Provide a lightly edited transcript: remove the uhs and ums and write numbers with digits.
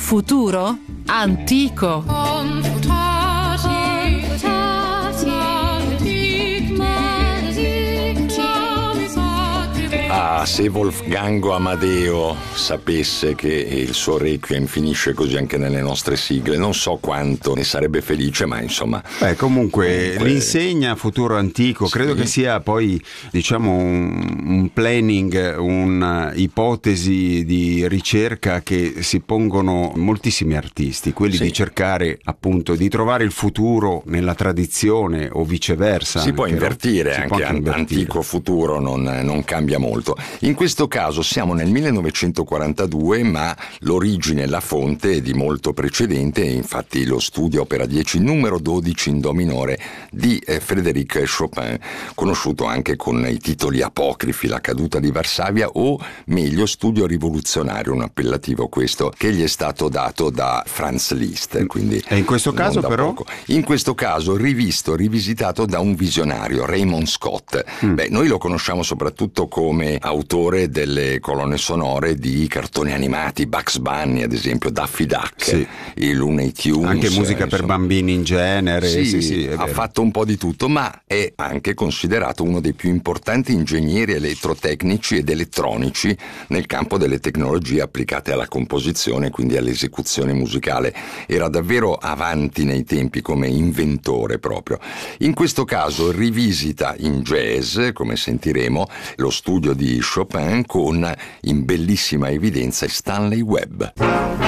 futuro antico. Ah, se Wolfgango Amadeo sapesse che il suo Requiem finisce così anche nelle nostre sigle, non so quanto ne sarebbe felice, ma insomma. Comunque l'insegna futuro antico, sì. Credo che sia poi, diciamo, un planning, un'ipotesi di ricerca che si pongono moltissimi artisti, quelli di cercare appunto di trovare il futuro nella tradizione o viceversa. Si può invertire, anche antico futuro non cambia molto. In questo caso siamo nel 1942, ma l'origine, la fonte è di molto precedente, infatti lo studio opera 10 numero 12 in do minore di Frédéric Chopin, conosciuto anche con i titoli apocrifi La caduta di Varsavia o meglio Studio rivoluzionario, un appellativo questo che gli è stato dato da Franz Liszt, quindi e in questo caso però? Poco. In questo caso rivisitato da un visionario, Raymond Scott. Noi lo conosciamo soprattutto come autore delle colonne sonore di cartoni animati, Bugs Bunny ad esempio, Daffy Duck, i Looney Tunes, anche musica per bambini in genere. Sì, ha fatto un po' di tutto, ma è anche considerato uno dei più importanti ingegneri elettrotecnici ed elettronici nel campo delle tecnologie applicate alla composizione, quindi all'esecuzione musicale. Era davvero avanti nei tempi come inventore proprio. In questo caso rivisita in jazz, come sentiremo, lo studio di Chopin con in bellissima evidenza Stanley Webb.